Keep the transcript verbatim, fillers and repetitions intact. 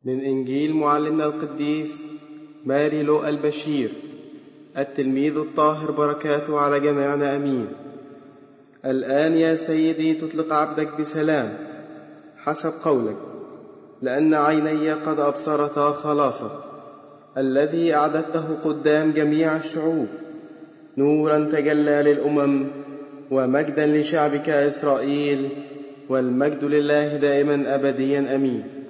من إنجيل معلمنا القديس ماري لوقا البشير التلميذ الطاهر، بركاته على جميعنا أمين. الآن يا سيدي تطلق عبدك بسلام حسب قولك، لأن عيني قد أبصرتا خلاصك الذي أعددته قدام جميع الشعوب، نورا تجلى للأمم ومجدا لشعبك إسرائيل، والمجد لله دائما أبديا أمين.